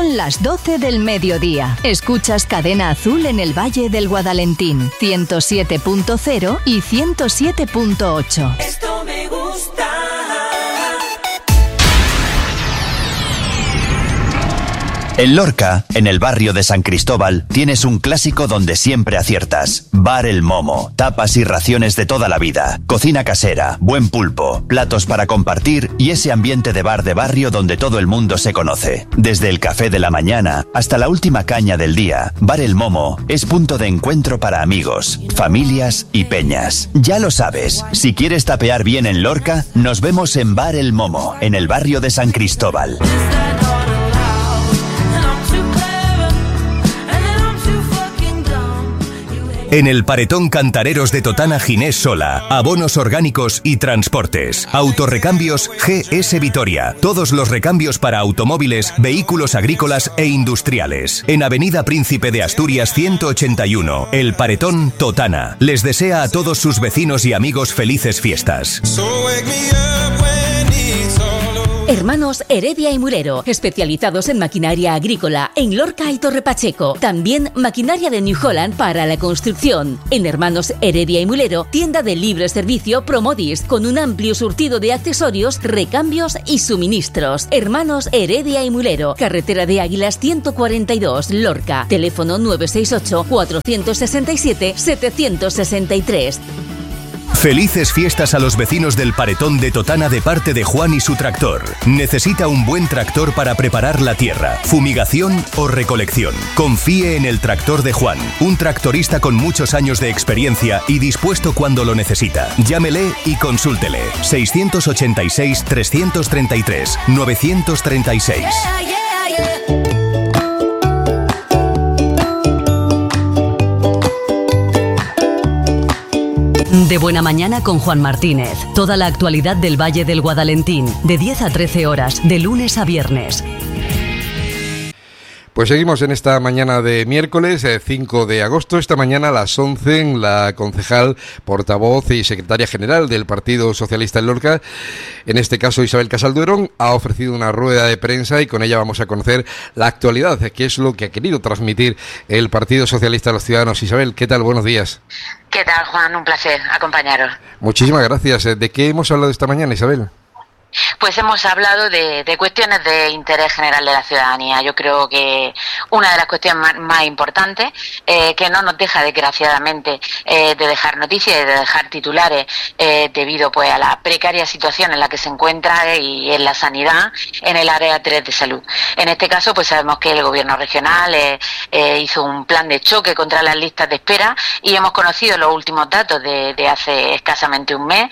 Son las 12 del mediodía. Escuchas Cadena Azul en el Valle del Guadalentín, 107.0 y 107.8. Esto me gusta. En Lorca, en el barrio de San Cristóbal, tienes un clásico donde siempre aciertas. Bar El Momo, tapas y raciones de toda la vida, cocina casera, buen pulpo, platos para compartir y ese ambiente de bar de barrio donde todo el mundo se conoce. Desde el café de la mañana hasta la última caña del día, Bar El Momo es punto de encuentro para amigos, familias y peñas. Ya lo sabes, si quieres tapear bien en Lorca, nos vemos en Bar El Momo, en el barrio de San Cristóbal. En el Paretón Cantareros de Totana Ginés Sola, abonos orgánicos y transportes. Autorrecambios GS Vitoria. Todos los recambios para automóviles, vehículos agrícolas e industriales. En Avenida Príncipe de Asturias 181, El Paretón Totana. Les desea a todos sus vecinos y amigos felices fiestas. Hermanos Heredia y Mulero, especializados en maquinaria agrícola en Lorca y Torre Pacheco. También maquinaria de New Holland para la construcción. En Hermanos Heredia y Mulero, tienda de libre servicio Promodis, con un amplio surtido de accesorios, recambios y suministros. Hermanos Heredia y Mulero, carretera de Águilas 142, Lorca. Teléfono 968 467 763. Felices fiestas a los vecinos del Paretón de Totana de parte de Juan y su tractor. Necesita un buen tractor para preparar la tierra, fumigación o recolección. Confíe en el tractor de Juan, un tractorista con muchos años de experiencia y dispuesto cuando lo necesita. Llámele y consúltele. 686 333 936. De Buena Mañana con Juan Martínez. Toda la actualidad del Valle del Guadalentín, de 10 a 13 horas, de lunes a viernes. Pues seguimos en esta mañana de miércoles 5 de agosto. Esta mañana a las 11, la concejal, portavoz y secretaria general del Partido Socialista en Lorca, en este caso Isabel Casalduerón, ha ofrecido una rueda de prensa y con ella vamos a conocer la actualidad, qué es lo que ha querido transmitir el Partido Socialista a los ciudadanos. Isabel, ¿qué tal? Buenos días. ¿Qué tal, Juan? Un placer acompañaros. Muchísimas gracias. ¿De qué hemos hablado esta mañana, Isabel? Pues hemos hablado de cuestiones de interés general de la ciudadanía. Yo creo que una de las cuestiones más importantes, que no nos deja desgraciadamente de dejar noticias y de dejar titulares debido pues a la precaria situación en la que se encuentra y en la sanidad en el área 3 de salud. En este caso pues sabemos que el gobierno regional hizo un plan de choque contra las listas de espera y hemos conocido los últimos datos de hace escasamente un mes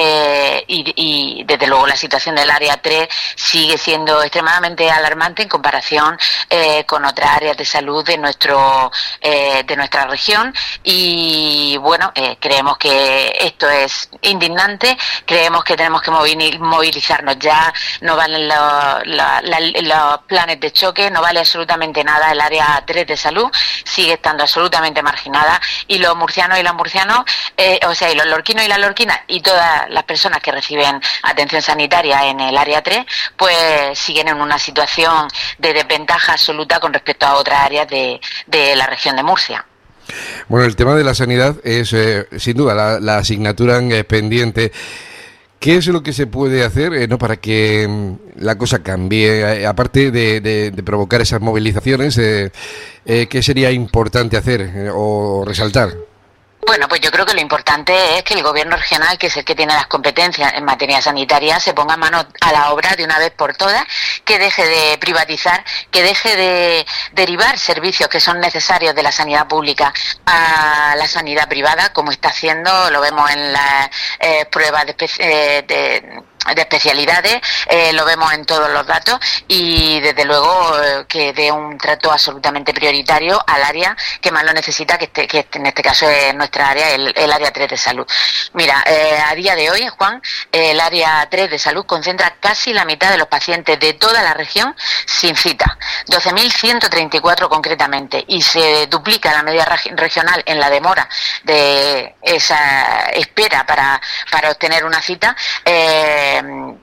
y desde luego la situación del área 3 sigue siendo extremadamente alarmante en comparación con otras áreas de salud de nuestra región y bueno, creemos que esto es indignante, creemos que tenemos que movilizarnos ya, no valen los planes de choque, no vale absolutamente nada, el área 3 de salud sigue estando absolutamente marginada y los murcianos y las murcianos, y los lorquinos y las lorquinas y todas las personas que reciben atención sanitaria en el área 3, pues siguen en una situación de desventaja absoluta con respecto a otras áreas de la región de Murcia. Bueno, el tema de la sanidad es sin duda la asignatura pendiente. ¿Qué es lo que se puede hacer para que la cosa cambie? Aparte de provocar esas movilizaciones, ¿qué sería importante hacer o resaltar? Bueno, pues yo creo que lo importante es que el gobierno regional, que es el que tiene las competencias en materia sanitaria, se ponga manos a la obra de una vez por todas, que deje de privatizar, que deje de derivar servicios que son necesarios de la sanidad pública a la sanidad privada, como está haciendo, lo vemos en las pruebas de especialidades, lo vemos en todos los datos y desde luego que dé un trato absolutamente prioritario al área que más lo necesita, que en este caso es nuestra área, el área 3 de salud. Mira, a día de hoy, Juan, el área 3 de salud concentra casi la mitad de los pacientes de toda la región sin cita, 12.134 concretamente, y se duplica la media regional en la demora de esa espera para obtener una cita.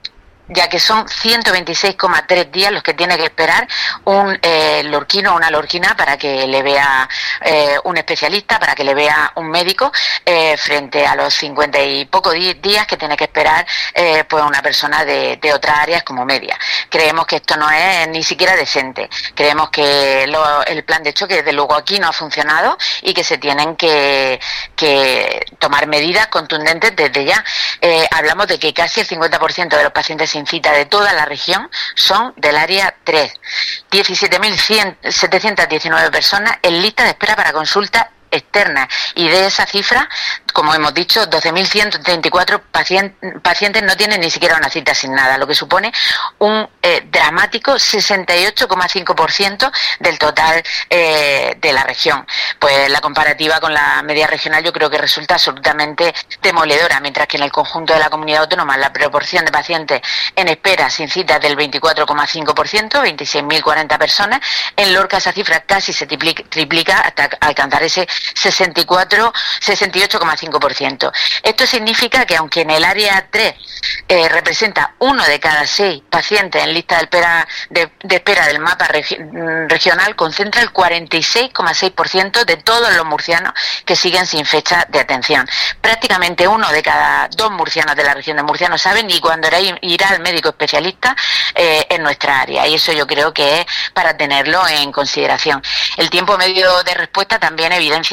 ya que son 126,3 días los que tiene que esperar un lorquino o una lorquina para que le vea un especialista, para que le vea un médico, frente a los 50 y pocos días que tiene que esperar pues una persona de otras áreas como media. Creemos que esto no es ni siquiera decente. Creemos que el plan de choque desde luego aquí no ha funcionado y que se tienen que tomar medidas contundentes desde ya. Hablamos de que casi el 50% de los pacientes sin cita de toda la región son del área 3. 17.719 personas en lista de espera para consulta externas, y de esa cifra, como hemos dicho, 12.134 pacientes no tienen ni siquiera una cita asignada, lo que supone un dramático 68,5% del total de la región. Pues la comparativa con la media regional yo creo que resulta absolutamente demoledora, mientras que en el conjunto de la comunidad autónoma la proporción de pacientes en espera sin cita es del 24,5%, 26.040 personas. En Lorca esa cifra casi se triplica hasta alcanzar ese 68,5%. Esto significa que aunque en el área 3 representa 1 de cada 6 pacientes en lista de espera del mapa regional, concentra el 46,6% de todos los murcianos que siguen sin fecha de atención. Prácticamente 1 de cada 2 murcianos de la región de Murcia no saben ni cuándo irá al médico especialista en nuestra área, y eso yo creo que es para tenerlo en consideración. El tiempo medio de respuesta también evidencia